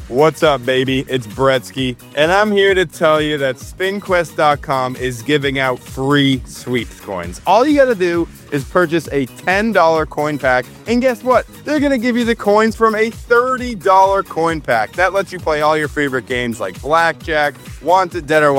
What's up, baby? It's Bretsky, and I'm here to tell you that SpinQuest.com is giving out free sweeps coins. All you gotta do is purchase a $10 coin pack, and guess what? They're gonna give you the coins from a $30 coin pack. That lets you play all your favorite games like Blackjack, Wanted Dead or